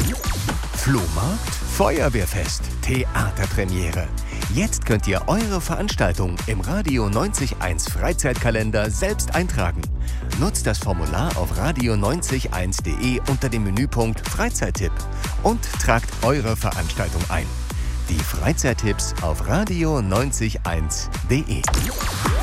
Flohmarkt, Feuerwehrfest, Theaterpremiere. Jetzt könnt ihr eure Veranstaltung im Radio 90.1 Freizeitkalender selbst eintragen. Nutzt das Formular auf radio901.de unter dem Menüpunkt Freizeittipps und tragt eure Veranstaltung ein. Die Freizeittipps auf radio901.de.